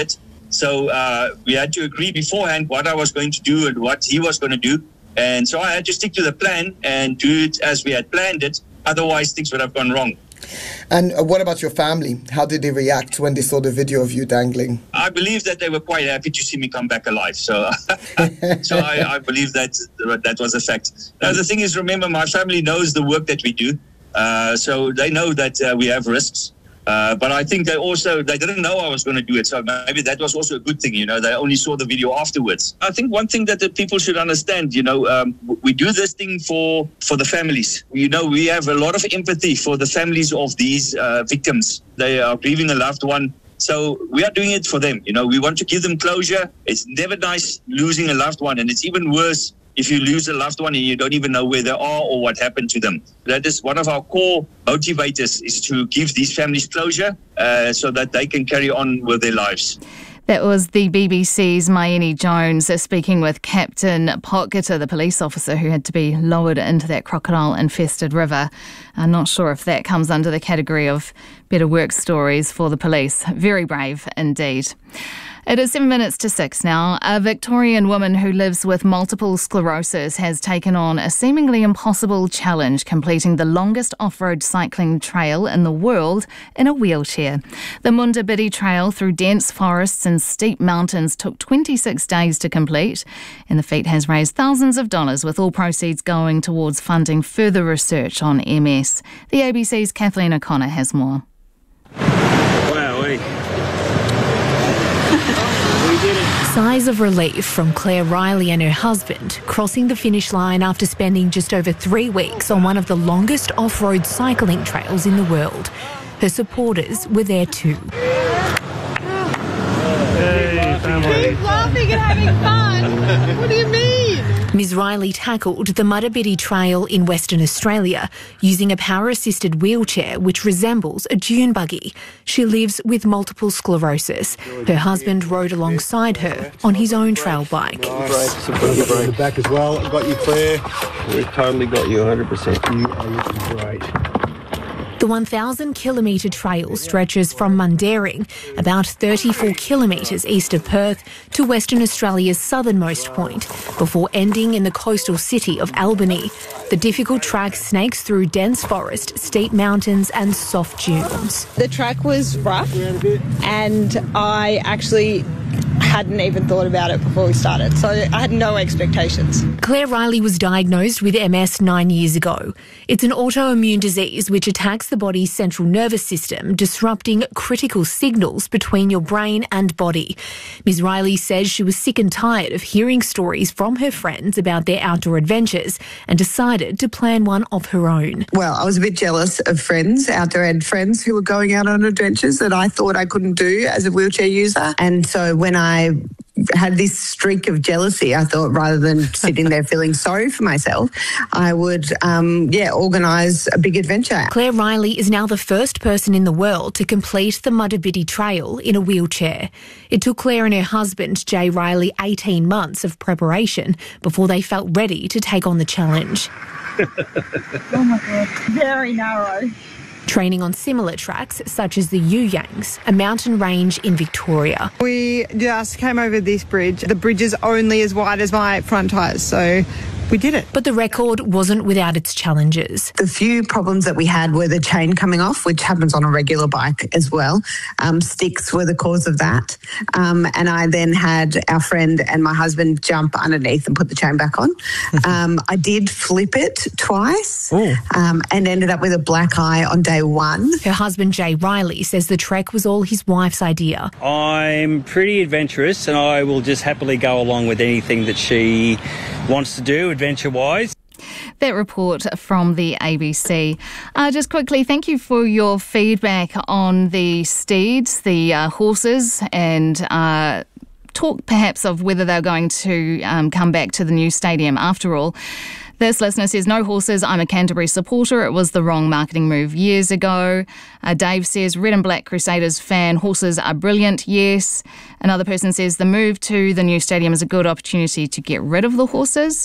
So uh, we had to agree beforehand what I was going to do and what he was going to do. And so I had to stick to the plan and do it as we had planned it. Otherwise, things would have gone wrong.
And uh, what about your family? How did they react when they saw the video of you dangling?
I believe that they were quite happy to see me come back alive. So so I, I believe that that was a fact. Now, the thing is, remember, my family knows the work that we do. Uh, so they know that uh, we have risks. Uh, but I think they also, they didn't know I was going to do it. So maybe that was also a good thing, you know, they only saw the video afterwards. I think one thing that the people should understand, you know, um, we do this thing for, for the families. You know, we have a lot of empathy for the families of these uh, victims. They are grieving a loved one. So we are doing it for them. You know, we want to give them closure. It's never nice losing a loved one. And it's even worse if you lose a loved one and you don't even know where they are or what happened to them. That is one of our core motivators, is to give these families closure uh, so that they can carry on with their lives.
That was the B B C's Mayeni Jones speaking with Captain Potgieter, the police officer who had to be lowered into that crocodile-infested river. I'm not sure if that comes under the category of better work stories for the police. Very brave indeed. It is seven minutes to six now. A Victorian woman who lives with multiple sclerosis has taken on a seemingly impossible challenge, completing the longest off-road cycling trail in the world in a wheelchair. The Munda Biddi Trail through dense forests and steep mountains took twenty-six days to complete, and the feat has raised thousands of dollars, with all proceeds going towards funding further research on M S. The A B C's Kathleen O'Connor has more.
Wow, Sighs of relief from Claire Riley and her husband crossing the finish line after spending just over three weeks on one of the longest off-road cycling trails in the world. Her supporters were there too.
Hey, family. Keep laughing and having fun. What do you mean?
Miz Riley tackled the Munda Biddi Trail in Western Australia using a power-assisted wheelchair which resembles a dune buggy. She lives with multiple sclerosis. Her husband rode alongside her on his own trail bike.
Nice. The back as well. Got you, Claire. We've totally got you one hundred percent. You are looking great.
The one thousand kilometre trail stretches from Mundaring, about thirty-four kilometres east of Perth, to Western Australia's southernmost point, before ending in the coastal city of Albany. The difficult track snakes through dense forest, steep mountains and soft dunes.
The track was rough, and I actually hadn't even thought about it before we started, so I had no expectations.
Claire Riley was diagnosed with M S nine years ago. It's an autoimmune disease which attacks the body's central nervous system, disrupting critical signals between your brain and body. Miz Riley says she was sick and tired of hearing stories from her friends about their outdoor adventures and decided to plan one of her own.
Well, I was a bit jealous of friends, outdoor ed friends, who were going out on adventures that I thought I couldn't do as a wheelchair user. And so when I I had this streak of jealousy, I thought rather than sitting there feeling sorry for myself, I would, um, yeah, organise a big adventure.
Claire Riley is now the first person in the world to complete the Munda Biddi Trail in a wheelchair. It took Claire and her husband, Jay Riley, eighteen months of preparation before they felt ready to take on the challenge.
Oh my God, very narrow.
Training on similar tracks such as the You Yangs, a mountain range in Victoria.
We just came over this bridge. The bridge is only as wide as my front tyres, so we did it.
But the record wasn't without its challenges.
The few problems that we had were the chain coming off, which happens on a regular bike as well. Um, sticks were the cause of that. Um, and I then had our friend and my husband jump underneath and put the chain back on. um, I did flip it twice um, and ended up with a black eye on day one.
Her husband, Jay Riley, says the trek was all his wife's idea.
I'm pretty adventurous and I will just happily go along with anything that she wants to do adventure-wise.
That report from the A B C. Uh, just quickly, thank you for your feedback on the steeds, the uh, horses, and uh, talk perhaps of whether they're going to um, come back to the new stadium after all. This listener says, no horses, I'm a Canterbury supporter. It was the wrong marketing move years ago. Uh, Dave says, Red and Black Crusaders fan, horses are brilliant, yes. Another person says, the move to the new stadium is a good opportunity to get rid of the horses.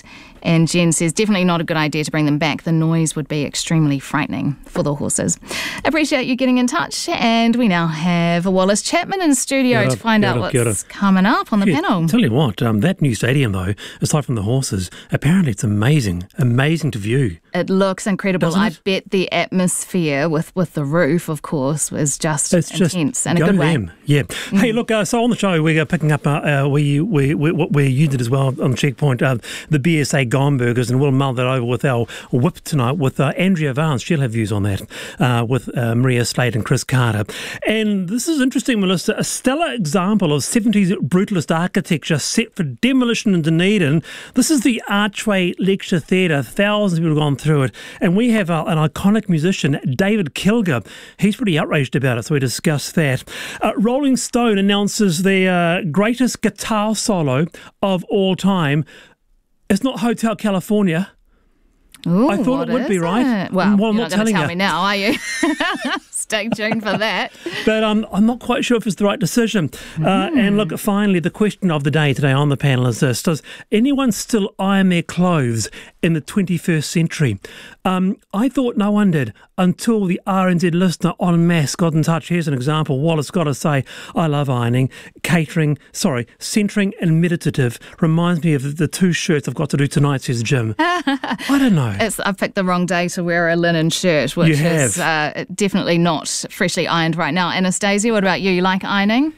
And Jen says, definitely not a good idea to bring them back. The noise would be extremely frightening for the horses. Appreciate you getting in touch. And we now have Wallace Chapman in studio to find out what's coming up on the
yeah,
panel.
Tell you what, um, that new stadium, though, aside from the horses, apparently it's amazing, amazing to view.
It looks incredible.
Doesn't
I
it?
bet the atmosphere with, with the roof, of course, was just
It's
intense
just
in a
go
good way.
them. Yeah. Mm. Hey, look, uh, so on the show, we're picking up uh, uh, we, we, we, where you did as well on Checkpoint, uh, the B S A Gomburgers, and we'll mull that over with our whip tonight with uh, Andrea Vance. She'll have views on that uh, with uh, Maria Slade and Chris Carter. And this is interesting, Melissa. A stellar example of seventies brutalist architecture set for demolition in Dunedin. This is the Archway Lecture Theatre. Thousands of people have gone through it. And we have uh, an iconic musician, David Kilger. He's pretty outraged about it, so we discussed that. Uh, Rolling Stone announces their uh, greatest guitar solo of all time. It's not Hotel California.
Ooh,
I thought
what
it would
is
be, right?
it? Well,
Well, I'm
you're
not
not going to
telling
tell
you.
me now, are you? Stay tuned for that.
But um, I'm not quite sure if it's the right decision. Uh,
Mm.
and look, finally, the question of the day today on the panel is this: does anyone still iron their clothes in the twenty-first century? Um, I thought no one did until the R N Z listener en masse got in touch. Here's an example. Wallace got to say, I love ironing, catering, sorry, centering and meditative. Reminds me of the two shirts I've got to do tonight, says Jim. I don't know.
It's, I've picked the wrong day to wear a linen shirt, which
You
is uh, definitely not freshly ironed right now. Anastasia, what about you? You like ironing?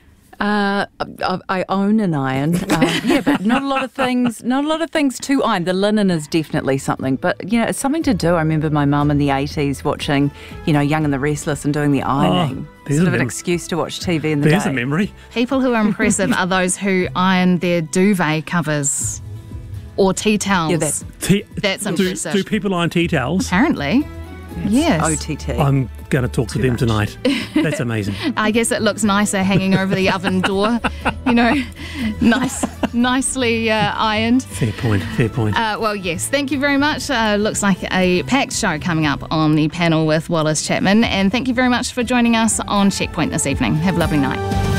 Uh, I, I own an iron, uh, yeah, but not a lot of things. Not a lot of things to iron. The linen is definitely something, but you know, it's something to do. I remember my mum in the eighties watching, you know, Young and the Restless and doing the ironing.
Oh, there's
sort
a
of an
mem-
excuse to watch T V in the
There's
day.
a memory.
People who are impressive are those who iron their duvet covers or tea towels.
Yeah, that-
Tea-
That's
do,
impressive.
do people iron tea towels?
Apparently. Yes.
O T T.
I'm going to talk to them tonight. That's amazing.
I guess it looks nicer hanging over the oven door, you know, nice, nicely uh, ironed.
Fair point, fair point.
Uh, well, yes, thank you very much. Uh, looks like a packed show coming up on the panel with Wallace Chapman. And thank you very much for joining us on Checkpoint this evening. Have a lovely night.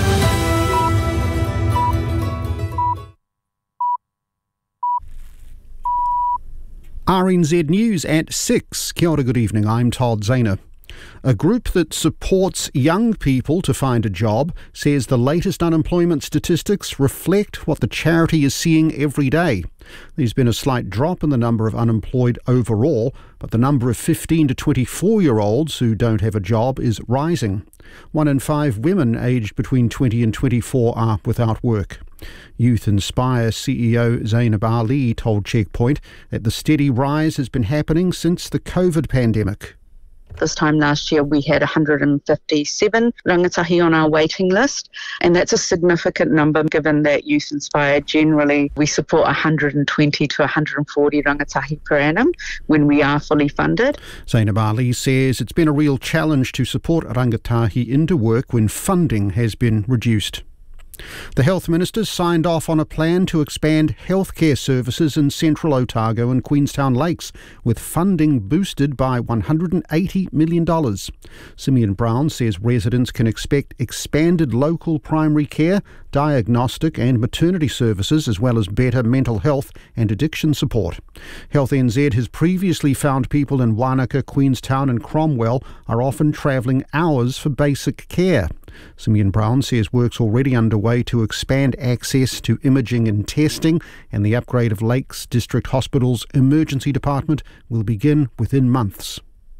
R N Z News at six. Kia ora, good evening. I'm Todd Zahner. A group that supports young people to find a job says the latest unemployment statistics reflect what the charity is seeing every day. There's been a slight drop in the number of unemployed overall, but the number of fifteen to twenty-four-year-olds who don't have a job is rising. One in five women aged between twenty and twenty-four are without work. Youth Inspire C E O Zainab Ali told Checkpoint that the steady rise has been happening since the COVID pandemic.
This time last year we had one hundred fifty-seven rangatahi on our waiting list, and that's a significant number given that Youth Inspire generally we support one hundred twenty to one hundred forty rangatahi per annum when we are fully funded.
Zainab Ali says it's been a real challenge to support rangatahi into work when funding has been reduced. The Health Ministers signed off on a plan to expand healthcare services in central Otago and Queenstown Lakes, with funding boosted by one hundred eighty million dollars. Simeon Brown says residents can expect expanded local primary care, diagnostic and maternity services, as well as better mental health and addiction support. Health N Z has previously found people in Wanaka, Queenstown and Cromwell are often travelling hours for basic care. Simeon Brown says work's already underway to expand access to imaging and testing, and the upgrade of Lakes District Hospital's emergency department will begin within months.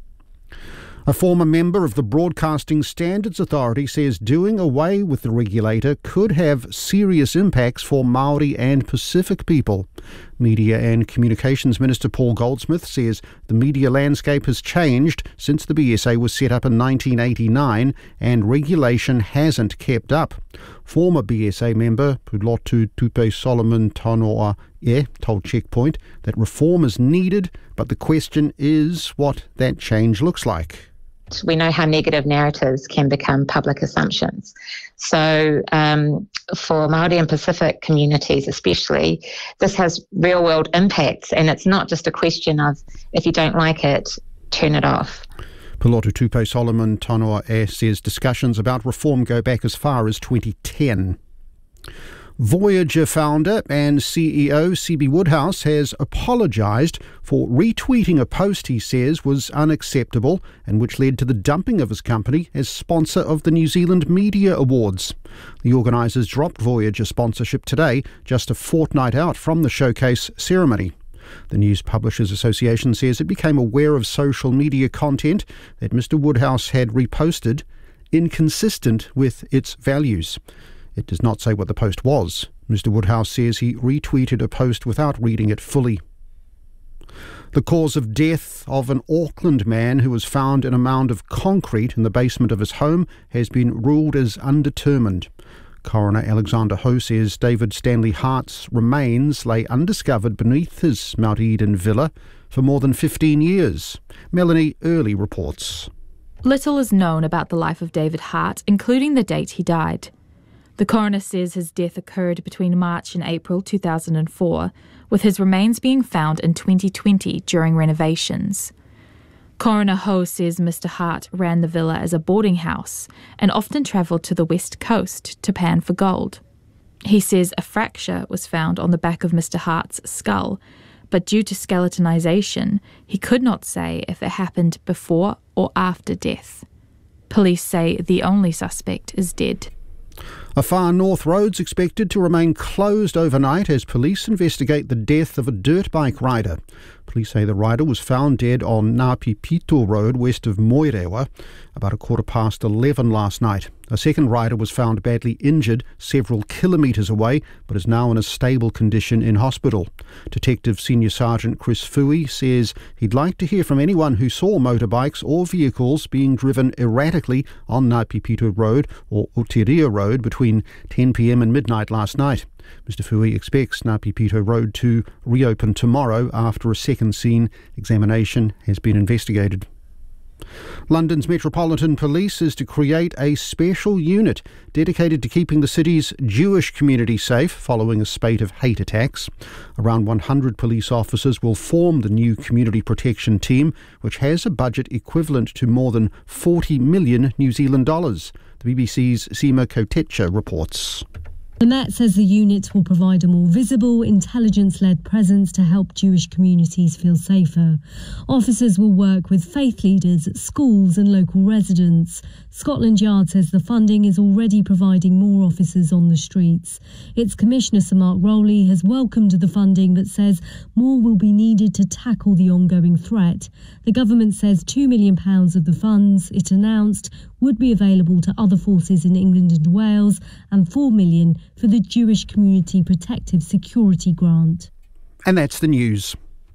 A former member of the Broadcasting Standards Authority says doing away with the regulator could have serious impacts for Māori and Pacific people. Media and Communications Minister Paul Goldsmith says the media landscape has changed since the B S A was set up in nineteen eighty-nine and regulation hasn't kept up. Former B S A member Pulotu Tupe Solomon Tanoa yeah, told Checkpoint that reform is needed, but the question is what that change looks like.
We know how negative narratives can become public assumptions. So um, for Māori and Pacific communities especially, this has real world impacts, and it's not just a question of if you don't like it, turn it off.
Pulotu Tupe Solomon Tanoa says discussions about reform go back as far as twenty ten. Voyager founder and C E O C B Woodhouse has apologised for retweeting a post he says was unacceptable and which led to the dumping of his company as sponsor of the New Zealand Media Awards. The organisers dropped Voyager sponsorship today, just a fortnight out from the showcase ceremony. The News Publishers Association says it became aware of social media content that Mr Woodhouse had reposted inconsistent with its values. It does not say what the post was. Mr Woodhouse says he retweeted a post without reading it fully. The cause of death of an Auckland man who was found in a mound of concrete in the basement of his home has been ruled as undetermined. Coroner Alexander Ho says David Stanley Hart's remains lay undiscovered beneath his Mount Eden villa for more than fifteen years. Melanie Early reports.
Little is known about the life of David Hart, including the date he died. The coroner says his death occurred between March and April two thousand four, with his remains being found in twenty twenty during renovations. Coroner Ho says Mister Hart ran the villa as a boarding house and often travelled to the west coast to pan for gold. He says a fracture was found on the back of Mister Hart's skull, but due to skeletonization, he could not say if it happened before or after death. Police say the only suspect is dead.
A Far North road's expected to remain closed overnight as police investigate the death of a dirt bike rider. Police say the rider was found dead on Ngāpi Pito Road west of Moirewa about a quarter past eleven last night. A second rider was found badly injured several kilometres away but is now in a stable condition in hospital. Detective Senior Sergeant Chris Fui says he'd like to hear from anyone who saw motorbikes or vehicles being driven erratically on Ngāpi Pito Road or Oteria Road between ten p m and midnight last night. Mister Fui expects Ngāpi Pito Road to reopen tomorrow after a second scene examination has been investigated. London's Metropolitan Police is to create a special unit dedicated to keeping the city's Jewish community safe following a spate of hate attacks. Around one hundred police officers will form the new community protection team, which has a budget equivalent to more than forty million New Zealand dollars. The B B C's Seema Kotecha reports.
The Met says the unit will provide a more visible, intelligence-led presence to help Jewish communities feel safer. Officers will work with faith leaders, schools and local residents. Scotland Yard says the funding is already providing more officers on the streets. Its Commissioner Sir Mark Rowley has welcomed the funding but says more will be needed to tackle the ongoing threat. The government says two million pounds of the funds it announced would be available to other forces in England and Wales and four million pounds for the Jewish Community Protective Security Grant.
And that's the news.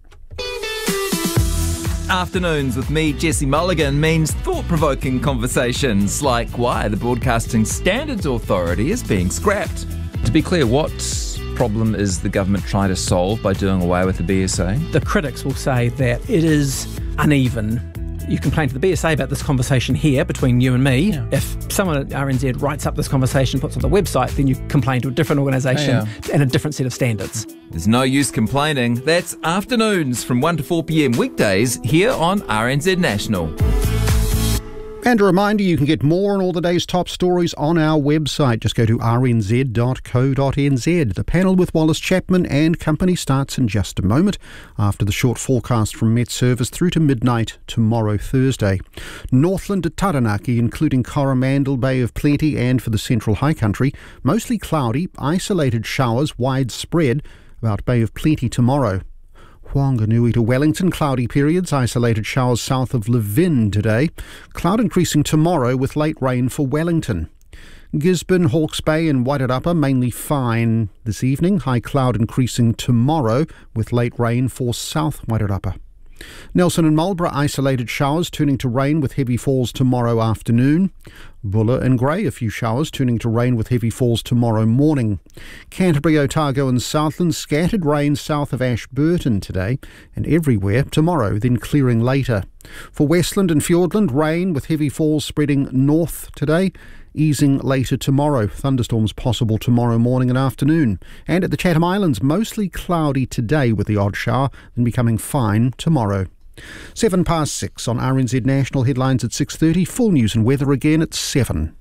Afternoons with me, Jesse Mulligan, means thought-provoking conversations like why the Broadcasting Standards Authority is being scrapped.
To be clear, what problem is the government trying to solve by doing away with the B S A?
The critics will say that it is uneven. You complain to the B S A about this conversation here between you and me. Yeah. If someone at R N Z writes up this conversation, puts it on the website, then you complain to a different organisation yeah, yeah. and a different set of standards.
There's no use complaining. That's Afternoons from one to four p m weekdays here on R N Z National.
And a reminder, you can get more on all the day's top stories on our website. Just go to r n z dot co dot n z. The panel with Wallace Chapman and company starts in just a moment after the short forecast from Met Service through to midnight tomorrow, Thursday. Northland to Taranaki, including Coromandel, Bay of Plenty and for the Central High Country, mostly cloudy, isolated showers widespread about Bay of Plenty tomorrow. Whanganui to Wellington, cloudy periods, isolated showers south of Levin today. Cloud increasing tomorrow with late rain for Wellington. Gisborne, Hawke's Bay and Wairarapa mainly fine this evening. High cloud increasing tomorrow with late rain for South Wairarapa. Nelson and Marlborough, isolated showers turning to rain with heavy falls tomorrow afternoon. Buller and Grey, a few showers turning to rain with heavy falls tomorrow morning. Canterbury, Otago and Southland, scattered rain south of Ashburton today and everywhere tomorrow, then clearing later. For Westland and Fiordland, rain with heavy falls spreading north today, easing later tomorrow. Thunderstorms possible tomorrow morning and afternoon. And at the Chatham Islands, mostly cloudy today with the odd shower, then becoming fine tomorrow. Seven past six on R N Z National. Headlines at six thirty. Full news and weather again at seven.